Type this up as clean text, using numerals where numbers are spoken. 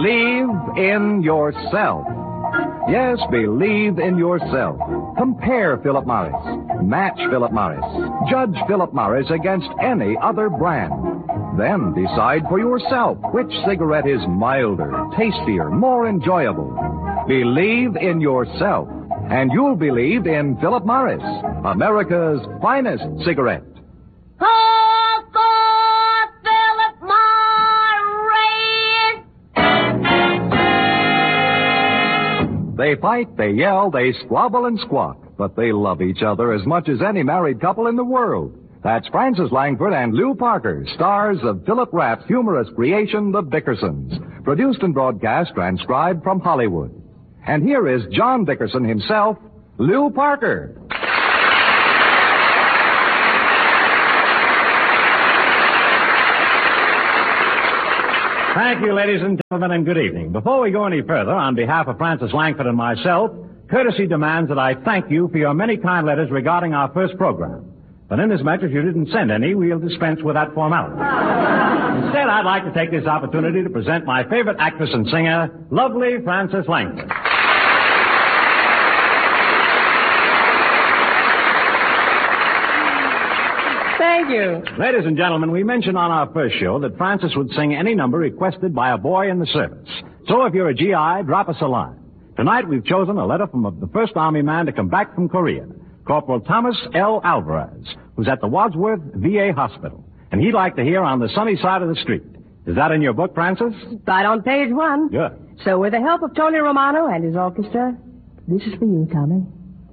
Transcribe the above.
Believe in yourself. Yes, believe in yourself. Compare Philip Morris. Match Philip Morris. Judge Philip Morris against any other brand. Then decide for yourself which cigarette is milder, tastier, more enjoyable. Believe in yourself, and you'll believe in Philip Morris, America's finest cigarette. They fight, they yell, they squabble and squawk, but they love each other as much as any married couple in the world. That's Frances Langford and Lew Parker, stars of Philip Rapp's humorous creation, The Dickersons, produced and broadcast, transcribed from Hollywood. And here is John Dickerson himself, Lew Parker. Thank you, ladies and gentlemen, and good evening. Before we go any further, on behalf of Frances Langford and myself, courtesy demands that I thank you for your many kind letters regarding our first program. But inasmuch as you didn't send any, we'll dispense with that formality. Instead, I'd like to take this opportunity to present my favorite actress and singer, lovely Frances Langford. Thank you. Ladies and gentlemen, we mentioned on our first show that Frances would sing any number requested by a boy in the service. So if you're a GI, drop us a line. Tonight we've chosen a letter from the first Army man to come back from Korea, Corporal Thomas L. Alvarez, who's at the Wadsworth VA Hospital. And he'd like to hear On the Sunny Side of the Street. Is that in your book, Frances? Right on page 1. Good. So with the help of Tony Romano and his orchestra, this is for you, Tommy.